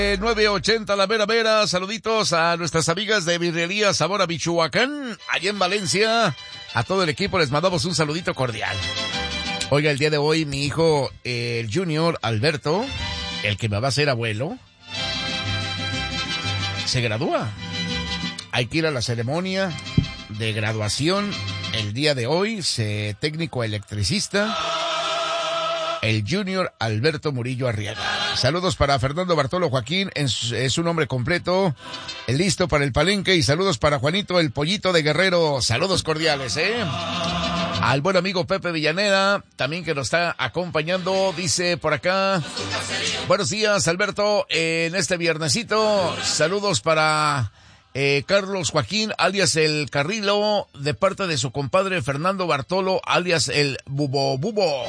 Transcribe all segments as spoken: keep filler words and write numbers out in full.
nueve ochenta La Vera Vera, saluditos a nuestras amigas de Birrería Sabor a Michoacán, allá en Valencia. A todo el equipo les mandamos un saludito cordial. Oiga, el día de hoy mi hijo, el Junior Alberto, el que me va a ser abuelo, se gradúa. Hay que ir a la ceremonia de graduación el día de hoy, se técnico electricista, el Junior Alberto Murillo Arriaga. Saludos para Fernando Bartolo Joaquín, es, es un nombre completo, listo para el palenque, y saludos para Juanito el Pollito de Guerrero. Saludos cordiales, ¿eh? Al buen amigo Pepe Villaneda, también que nos está acompañando, dice por acá. Buenos días, Alberto, en este viernesito. Saludos para eh, Carlos Joaquín, alias el Carrilo, de parte de su compadre Fernando Bartolo, alias el Bubo Bubo.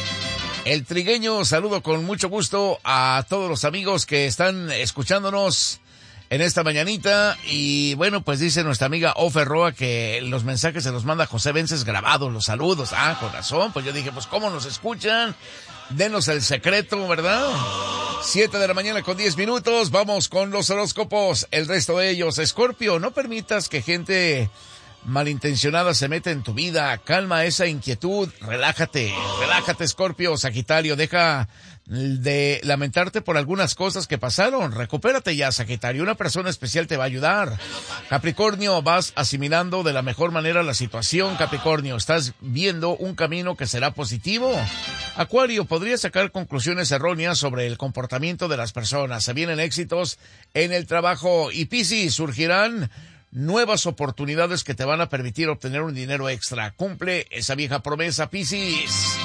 El Trigueño, saludo con mucho gusto a todos los amigos que están escuchándonos en esta mañanita. Y bueno, pues dice nuestra amiga Ofe Roa que los mensajes se los manda José Vences grabados, los saludos. Ah, con razón, pues yo dije, pues ¿cómo nos escuchan? Denos el secreto, ¿verdad? Siete de la mañana con diez minutos, vamos con los horóscopos, el resto de ellos. Escorpio, no permitas que gente malintencionada se mete en tu vida, calma esa inquietud, relájate, relájate, Escorpio. Sagitario, deja de lamentarte por algunas cosas que pasaron, recupérate ya, Sagitario, una persona especial te va a ayudar. Capricornio, vas asimilando de la mejor manera la situación, Capricornio, estás viendo un camino que será positivo. Acuario, podrías sacar conclusiones erróneas sobre el comportamiento de las personas, se vienen éxitos en el trabajo. Y Piscis, surgirán nuevas oportunidades que te van a permitir obtener un dinero extra. Cumple esa vieja promesa, Piscis.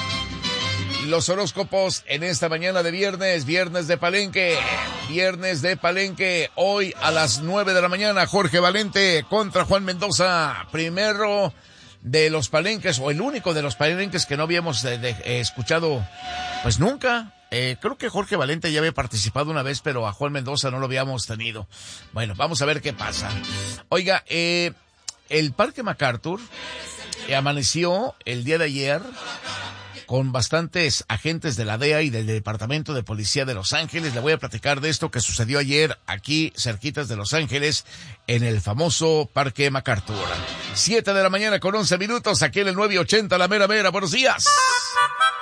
Los horóscopos en esta mañana de viernes, viernes de Palenque, viernes de Palenque. Hoy a las nueve de la mañana, Jorge Valente contra Juan Mendoza. Primero de los palenques, o el único de los palenques que no habíamos de, de, eh, escuchado pues nunca. Eh, creo que Jorge Valente ya había participado una vez, pero a Juan Mendoza no lo habíamos tenido. Bueno, vamos a ver qué pasa. Oiga, eh, el Parque MacArthur eh, amaneció el día de ayer con bastantes agentes de la D E A y del Departamento de Policía de Los Ángeles. Le voy a platicar de esto que sucedió ayer aquí cerquitas de Los Ángeles en el famoso Parque MacArthur. Siete de la mañana con once minutos aquí en el nueve ochenta La Mera Mera. Buenos días.